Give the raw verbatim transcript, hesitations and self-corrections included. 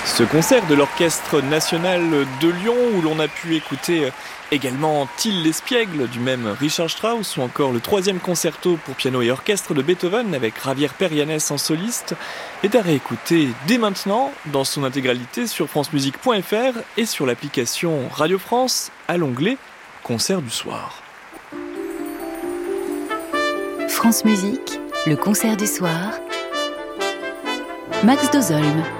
Ce concert de l'Orchestre National de Lyon, où l'on a pu écouter également Till l'Espiègle du même Richard Strauss, ou encore le troisième concerto pour piano et orchestre de Beethoven avec Javier Perianes en soliste, est à réécouter dès maintenant dans son intégralité sur francemusique point f r et sur l'application Radio France à l'onglet Concert du soir. France Musique, le concert du soir. Max Dozolm.